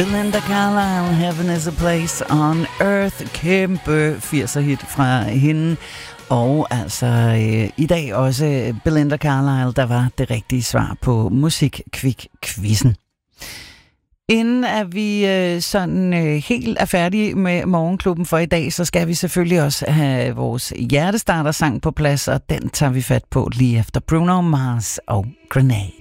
Belinda Carlisle, Heaven is a Place on Earth. Kæmpe 80'er hit fra hende. Og altså i dag også Belinda Carlisle, der var det rigtige svar på Musikkvik-quizzen. Inden at vi sådan helt er færdige med Morgenklubben for i dag, så skal vi selvfølgelig også have vores hjertestarter-sang på plads, og den tager vi fat på lige efter Bruno Mars og Grenade.